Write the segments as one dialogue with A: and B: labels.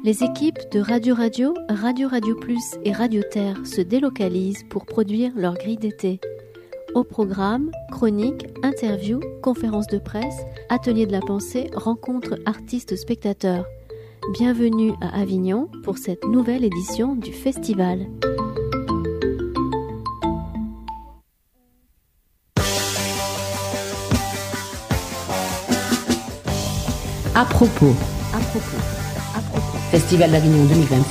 A: Les équipes de Radio Radio, Radio Radio Plus et Radio Terre se délocalisent pour produire leur grille d'été. Au programme, chroniques, interviews, conférences de presse, ateliers de la pensée, rencontres artistes-spectateurs. Bienvenue à Avignon pour cette nouvelle édition du festival.
B: À propos. Festival d'Avignon 2026.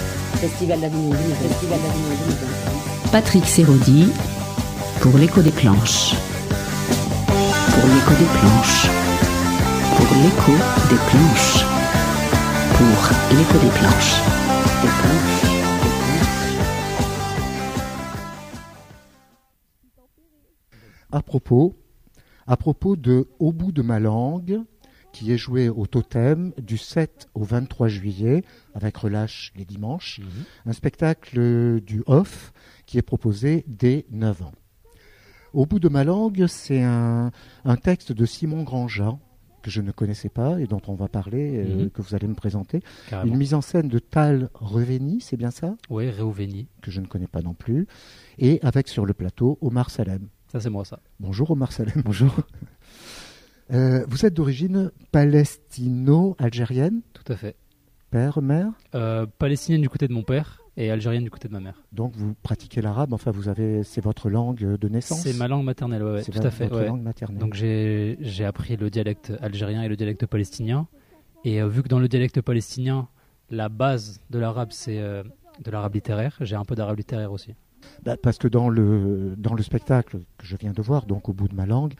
B: Patrick Serodi pour l'écho des planches. Pour l'écho des planches. Pour l'écho des planches. Pour l'écho des planches.
C: À propos de Au bout de ma langue, qui est joué au Totem du 7 au 23 juillet, avec relâche les dimanches. Un spectacle du Off qui est proposé dès 9 ans. Au bout de ma langue, c'est un texte de Simon Grandjean, que je ne connaissais pas et dont on va parler, que vous allez me présenter.
D: Carrément.
C: Une mise en scène de Tal Reveni, c'est bien ça ?
D: Oui, Réouveni.
C: Que je ne connais pas non plus. Et avec sur le plateau Omar Salem.
D: Ça, c'est moi, ça.
C: Bonjour Omar Salem, bonjour. Vous êtes d'origine palestino-algérienne ?
D: Tout à fait.
C: Père, mère ?
D: Palestinienne du côté de mon père et algérienne du côté de ma mère.
C: Donc vous pratiquez l'arabe, enfin c'est votre langue de naissance ?
D: C'est ma langue maternelle, ouais,
C: C'est
D: tout à fait.
C: votre
D: Ouais.
C: langue maternelle.
D: Donc j'ai appris le dialecte algérien et le dialecte palestinien. Et vu que dans le dialecte palestinien, la base de l'arabe, c'est de l'arabe littéraire, j'ai un peu d'arabe littéraire aussi.
C: Parce que dans le spectacle que je viens de voir, donc Au bout de ma langue,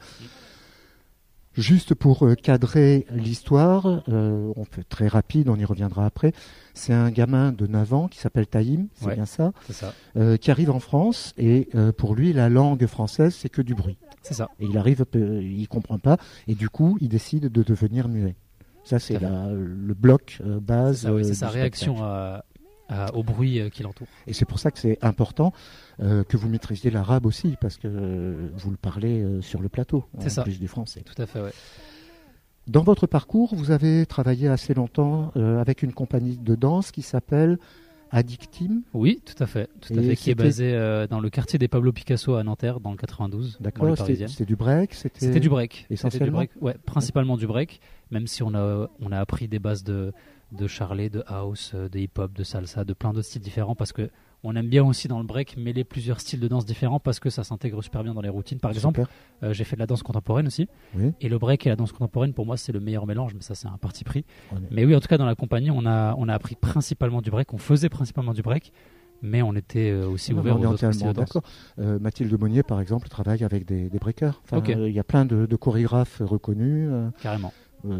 C: juste pour cadrer l'histoire, on fait très rapide, on y reviendra après. C'est un gamin de 9 ans qui s'appelle Taïm, c'est bien ça,
D: C'est ça.
C: qui arrive en France et pour lui, la langue française, c'est que du bruit.
D: C'est ça.
C: Et il comprend pas et du coup, il décide de devenir muet. Ça, c'est le bloc base.
D: C'est sa
C: du
D: réaction
C: spectacle.
D: au bruit qui l'entoure.
C: Et c'est pour ça que c'est important que vous maîtrisiez l'arabe aussi, parce que vous le parlez sur le plateau,
D: C'est ça.
C: plus du français.
D: Tout à fait, ouais.
C: Dans votre parcours, vous avez travaillé assez longtemps avec une compagnie de danse qui s'appelle Addictim.
D: Oui, tout à fait. Qui est
C: c'était-
D: basé dans le quartier des Pablo Picasso à Nanterre, dans le 92.
C: D'accord,
D: banlieue parisienne.
C: c'était du break,
D: C'était du break.
C: essentiellement
D: C'était du break. Ouais, principalement du break, même si on a appris des bases de charlet, de house, de hip-hop, de salsa, de plein d'autres styles différents, parce que on aime bien aussi dans le break mêler plusieurs styles de danse différents parce que ça s'intègre super bien dans les routines. Par exemple, j'ai fait de la danse contemporaine aussi,
C: Oui.
D: et le break et la danse contemporaine pour moi c'est le meilleur mélange, mais ça c'est un parti pris.
C: On est-
D: Mais oui, en tout cas dans la compagnie on a appris principalement du break, on faisait principalement du break, mais on était aussi ouvert
C: on est
D: aux autres styles
C: entièrement
D: de danse.
C: d'accord. Mathilde Monnier, par exemple, travaille avec des breakers. Enfin,
D: Ok.
C: il y a plein de chorégraphes reconnus.
D: Carrément.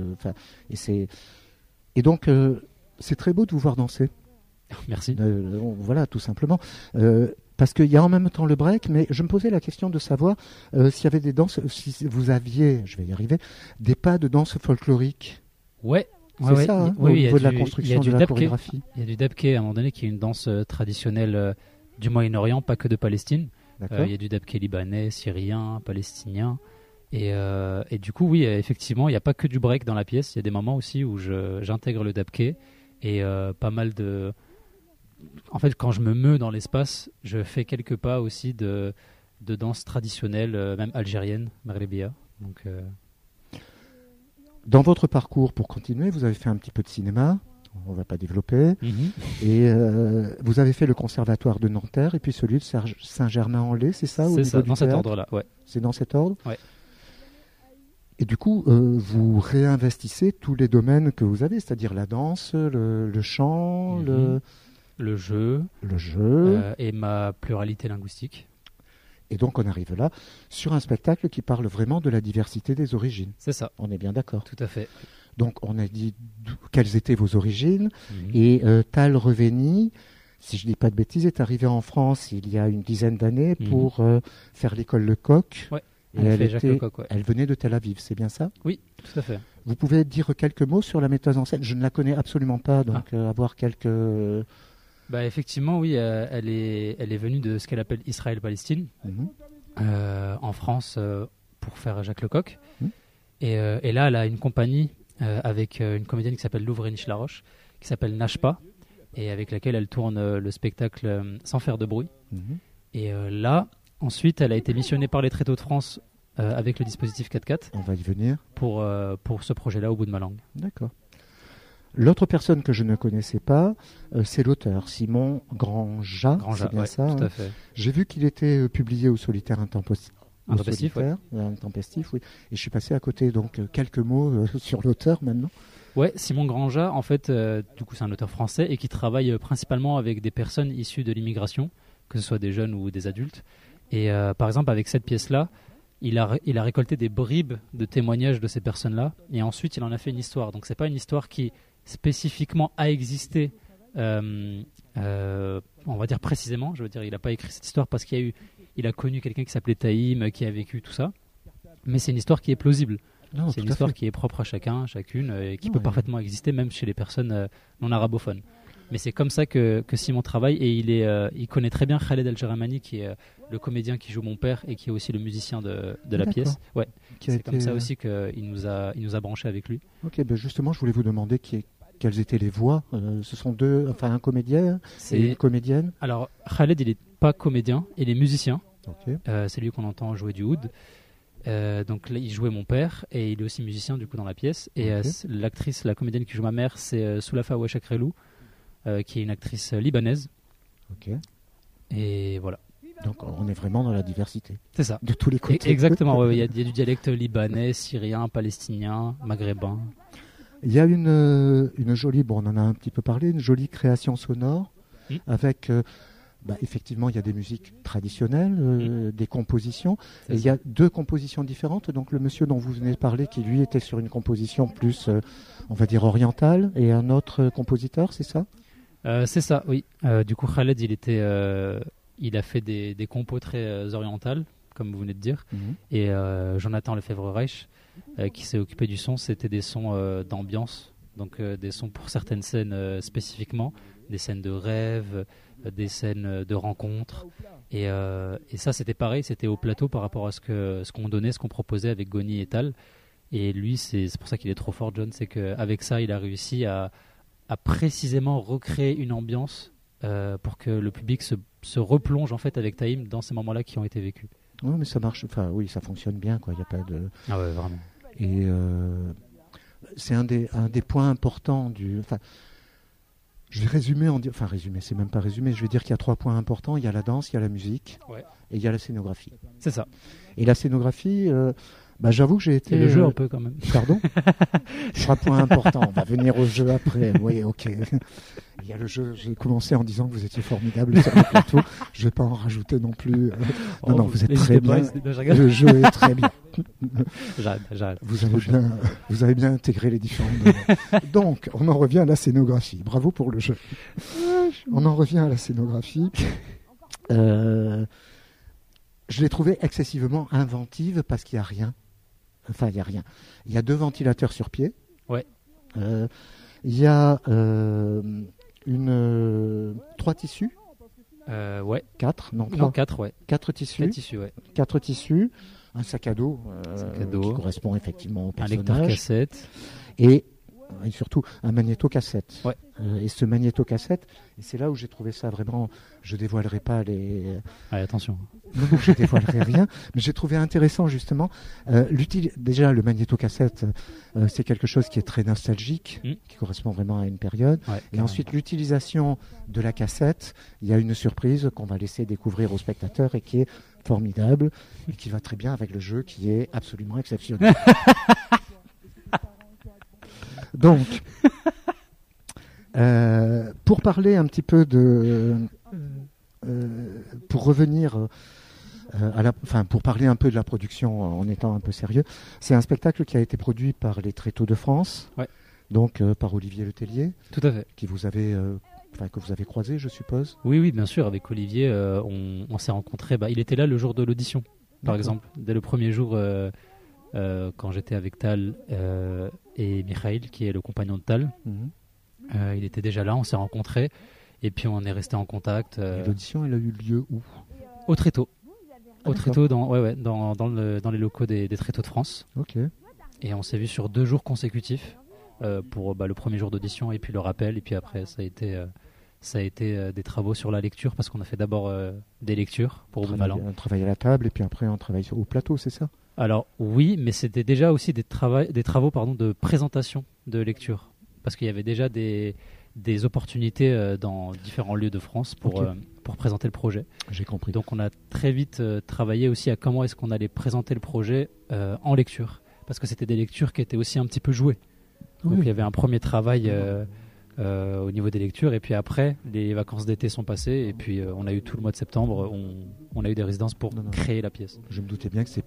C: Et donc, c'est très beau de vous voir danser.
D: Merci.
C: Voilà, tout simplement. Parce qu'il y a en même temps le break, mais je me posais la question de savoir s'il y avait des danses, si vous aviez, je vais y arriver, des pas de danse folklorique.
D: Ouais.
C: C'est ça, hein, au niveau de la construction de la chorégraphie.
D: Il y a du dabke à un moment donné qui est une danse traditionnelle du Moyen-Orient, pas que de Palestine.
C: D'accord.
D: Il y a du dabke libanais, syrien, palestinien. Et du coup, oui, effectivement, il n'y a pas que du break dans la pièce. Il y a des moments aussi où j'intègre le dabke et pas mal de... En fait, quand je me meus dans l'espace, je fais quelques pas aussi de danse traditionnelle, même algérienne, maghrébia. Donc,
C: Dans votre parcours, pour continuer, vous avez fait un petit peu de cinéma. On ne va pas développer. Et vous avez fait le conservatoire de Nanterre et puis celui de Saint-Germain-en-Laye, c'est ça, au
D: c'est
C: niveau
D: ça,
C: du
D: dans cet
C: théâtre
D: ordre-là, ouais.
C: C'est dans cet ordre.
D: Ouais.
C: Et du coup, vous réinvestissez tous les domaines que vous avez, c'est-à-dire la danse, le chant,
D: Le jeu
C: le jeu.
D: et ma pluralité linguistique.
C: Et donc, on arrive là sur un spectacle qui parle vraiment de la diversité des origines.
D: C'est ça,
C: On est bien d'accord.
D: tout à fait.
C: Donc, on a dit quelles étaient vos origines. Et Tal Reveni, si je ne dis pas de bêtises, est arrivé en France il y a une dizaine d'années pour faire l'école Lecoq.
D: Ouais.
C: Et
D: Elle fait Jacques Lecoq, ouais.
C: elle venait de Tel Aviv, c'est bien ça ?
D: Oui, tout à fait.
C: Vous pouvez dire quelques mots sur la metteuse en scène ? Je ne la connais absolument pas, donc avoir quelques...
D: Bah, effectivement, oui, elle est venue de ce qu'elle appelle Israël-Palestine, en France, pour faire Jacques Lecoq. Et là, elle a une compagnie avec une comédienne qui s'appelle Louvre Niche Laroche, qui s'appelle Nage pas, et avec laquelle elle tourne le spectacle Sans faire de bruit. Et là, ensuite, elle a été missionnée par les Tréteaux de France avec le dispositif 4x4.
C: On va y venir.
D: Pour ce projet-là, Au bout de ma langue.
C: D'accord. L'autre personne que je ne connaissais pas, c'est l'auteur, Simon Grandjat, c'est bien ça.
D: Tout à fait.
C: J'ai vu qu'il était publié au Solitaire Intempestif.
D: Intempestif,
C: Oui. Et je suis passé à côté, donc quelques mots sur l'auteur maintenant.
D: Ouais, Simon Grandjat, en fait, du coup, c'est un auteur français et qui travaille principalement avec des personnes issues de l'immigration, que ce soit des jeunes ou des adultes. Et par exemple, avec cette pièce-là, il a récolté des bribes de témoignages de ces personnes-là, et ensuite il en a fait une histoire. Donc c'est pas une histoire qui spécifiquement a existé, on va dire précisément. Je veux dire, il n'a pas écrit cette histoire parce il a connu quelqu'un qui s'appelait Taïm, qui a vécu tout ça. Mais c'est une histoire qui est plausible.
C: Non,
D: c'est une histoire qui est propre à chacun, chacune, et qui peut parfaitement exister même chez les personnes non arabophones. Mais c'est comme ça que Simon travaille, et il connaît très bien Khaled El-Jaramani, qui est le comédien qui joue mon père et qui est aussi le musicien de la pièce. Ouais. C'est comme ça aussi qu'il nous a branchés avec lui.
C: Ok, ben justement, je voulais vous demander quelles étaient les voix. Ce sont un comédien et une comédienne.
D: Alors, Khaled, il n'est pas comédien, il est musicien.
C: Okay.
D: C'est lui qu'on entend jouer du oud. Donc là, il jouait mon père, et il est aussi musicien du coup dans la pièce. Et la comédienne qui joue ma mère, c'est Soulafa Ouachakrelou, qui est une actrice libanaise.
C: Ok.
D: Et voilà.
C: Donc on est vraiment dans la diversité.
D: C'est ça.
C: De tous les côtés.
D: Exactement. Il y a du dialecte libanais, syrien, palestinien, maghrébin.
C: Il y a une jolie, on en a un petit peu parlé, une jolie création sonore avec, effectivement, il y a des musiques traditionnelles, des compositions. Et il y a 2 compositions différentes. Donc le monsieur dont vous venez de parler, qui lui était sur une composition plus, on va dire, orientale, et un autre compositeur, c'est ça ?
D: C'est ça, oui. Du coup, Khaled, il a fait des compos très orientales, comme vous venez de dire. Et Jonathan Lefebvre-Reich, qui s'est occupé du son, c'était des sons d'ambiance, donc des sons pour certaines scènes spécifiquement, des scènes de rêve, des scènes de rencontres. Et ça, c'était pareil, c'était au plateau par rapport à ce qu'on donnait, ce qu'on proposait avec Goni et Tal. Et lui, c'est pour ça qu'il est trop fort, John, c'est qu'avec ça, il a réussi à précisément recréer une ambiance pour que le public se replonge en fait avec Taïm dans ces moments-là qui ont été vécus.
C: Oui, mais ça marche. Enfin, oui, ça fonctionne bien, quoi. Il y a pas de.
D: Ah ouais, vraiment.
C: Et c'est un des points importants du. Enfin, je vais résumer résumer, c'est même pas résumé. Je vais dire qu'il y a 3 points importants. Il y a la danse, il y a la musique, et il y a la scénographie.
D: C'est ça.
C: Et la scénographie. J'avoue que j'ai été...
D: Et le jeu un peu quand même.
C: Pardon. 3 points importants. On va venir au jeu après. Oui, ok. Il y a le jeu. J'ai commencé en disant que vous étiez formidable sur le plateau. Je ne vais pas en rajouter non plus. Non, vous êtes très bien. Le jeu est très bien.
D: J'arrête.
C: Vous avez bien intégré les différents moments. Donc, on en revient à la scénographie. Bravo pour le jeu. On en revient à la scénographie. Je l'ai trouvée excessivement inventive parce qu'il n'y a rien. Enfin, il n'y a rien. Il y a 2 ventilateurs sur pied.
D: Ouais.
C: Il y a 3 tissus.
D: Ouais.
C: 4, non 3.
D: Non, 4, ouais.
C: 4 tissus.
D: 4 tissus, ouais.
C: 4 tissus. Un sac à dos, qui correspond effectivement au personnage.
D: Un lecteur cassette.
C: Et surtout un magnéto-cassette.
D: Ouais.
C: Et ce magnéto-cassette, et c'est là où j'ai trouvé ça vraiment... Je dévoilerai pas les...
D: Allez, attention.
C: Non, je dévoilerai rien, mais j'ai trouvé intéressant justement. Déjà, le magnéto-cassette, c'est quelque chose qui est très nostalgique, qui correspond vraiment à une période.
D: Ouais,
C: et ensuite, l'utilisation de la cassette, il y a une surprise qu'on va laisser découvrir aux spectateurs et qui est formidable, et qui va très bien avec le jeu qui est absolument exceptionnel. Donc, pour parler un petit peu pour revenir pour parler un peu de la production en étant un peu sérieux, c'est un spectacle qui a été produit par les Tréteaux de France, donc par Olivier Letellier.
D: Tout à fait.
C: Que vous avez croisé, je suppose.
D: Oui, bien sûr. Avec Olivier, on s'est rencontrés. Il était là le jour de l'audition, par exemple, dès le premier jour. Quand j'étais avec Tal et Mikhail, qui est le compagnon de Tal, il était déjà là, on s'est rencontrés et puis on est resté en contact.
C: Et l'audition, elle a eu lieu où ?
D: Au Tréteau. Au Tréteau, dans les locaux des Tréteaux de France.
C: Ok.
D: Et on s'est vu sur 2 jours consécutifs. pour le premier jour d'audition et puis le rappel. Et puis après, ça a été des travaux sur la lecture parce qu'on a fait d'abord des lectures pour Au bout de ma langue.
C: On travaille à la table et puis après on travaille au plateau, c'est ça?
D: Alors oui, mais c'était déjà aussi des travaux de présentation de lecture. Parce qu'il y avait déjà des opportunités dans différents lieux de France pour présenter le projet.
C: J'ai compris.
D: Donc on a très vite travaillé aussi à comment est-ce qu'on allait présenter le projet en lecture. Parce que c'était des lectures qui étaient aussi un petit peu jouées. Donc il y avait un premier travail au niveau des lectures. Et puis après, les vacances d'été sont passées. Et puis on a eu tout le mois de septembre, on a eu des résidences pour créer la pièce.
C: Je me doutais bien que c'est